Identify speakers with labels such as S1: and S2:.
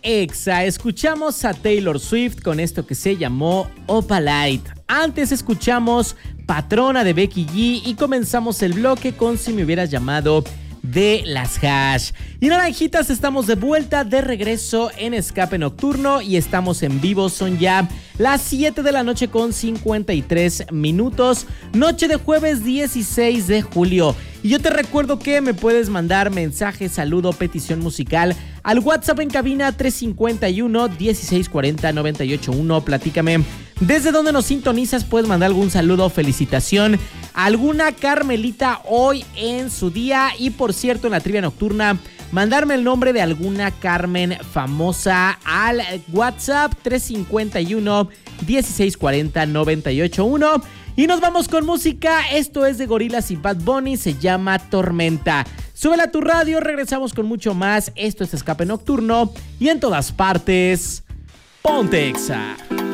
S1: Exa escuchamos a Taylor Swift con esto que se llamó Opalite. Antes escuchamos Patrona de Becky G y comenzamos el bloque con Si me hubieras llamado de Las Hash. Y naranjitas, estamos de vuelta, de regreso en Escape Nocturno y estamos en vivo. Son ya las 7 de la noche con 53 minutos, noche de jueves 16 de julio. Y yo te recuerdo que me puedes mandar mensaje, saludo, petición musical al WhatsApp en cabina 351-1640-981. Platícame desde dónde nos sintonizas, puedes mandar algún saludo, felicitación, alguna Carmelita hoy en su día. Y por cierto, en la trivia nocturna, mandarme el nombre de alguna Carmen famosa al WhatsApp 351-1640-981. Y nos vamos con música. Esto es de Gorillaz y Bad Bunny, se llama Tormenta. Súbela a tu radio, regresamos con mucho más. Esto es Escape Nocturno y en todas partes, ponte Exa.